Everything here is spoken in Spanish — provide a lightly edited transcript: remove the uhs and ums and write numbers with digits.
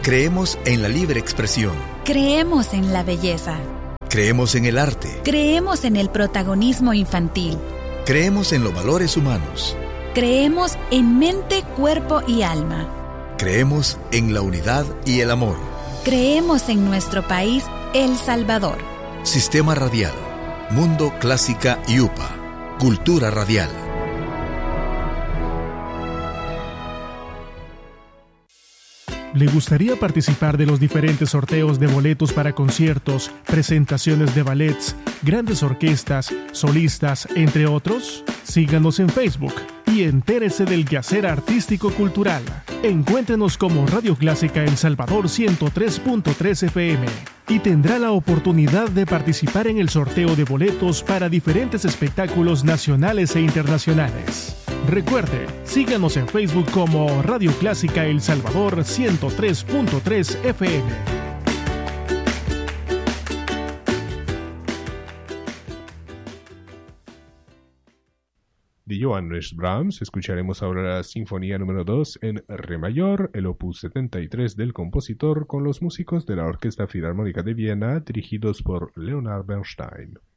Creemos en la libre expresión. Creemos en la belleza. Creemos en el arte. Creemos en el protagonismo infantil. Creemos en los valores humanos. Creemos en mente, cuerpo y alma. Creemos en la unidad y el amor. Creemos en nuestro país, El Salvador. Sistema Radial, Mundo Clásica y UPA. Cultura Radial. ¿Le gustaría participar de los diferentes sorteos de boletos para conciertos, presentaciones de ballets, grandes orquestas, solistas, entre otros? Síganos en Facebook y entérese del quehacer artístico-cultural. Encuéntrenos como Radio Clásica El Salvador 103.3 FM y tendrá la oportunidad de participar en el sorteo de boletos para diferentes espectáculos nacionales e internacionales. Recuerde, síganos en Facebook como Radio Clásica El Salvador 103.3 FM. De Johannes Brahms escucharemos ahora la Sinfonía número 2 en Re mayor, el opus 73 del compositor, con los músicos de la Orquesta Filarmónica de Viena dirigidos por Leonard Bernstein.